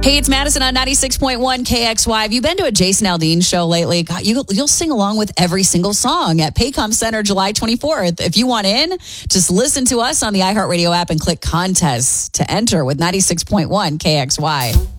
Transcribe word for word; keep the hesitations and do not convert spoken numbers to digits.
Hey, it's Madison on ninety-six point one K X Y. Have you been to a Jason Aldean show lately? God, you, you'll sing along with every single song at Paycom Center July twenty-fourth. If you want in, just listen to us on the iHeartRadio app and click contests to enter with ninety-six point one K X Y.